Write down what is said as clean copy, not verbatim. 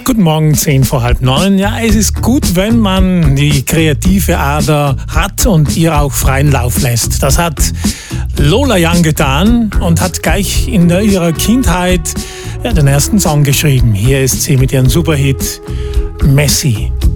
Guten Morgen, 10 vor halb 9. Ja, es ist gut, wenn man die kreative Ader hat und ihr auch freien Lauf lässt. Das hat Lola Young getan und hat gleich in ihrer Kindheit den ersten Song geschrieben. Hier ist sie mit ihrem Superhit Messi.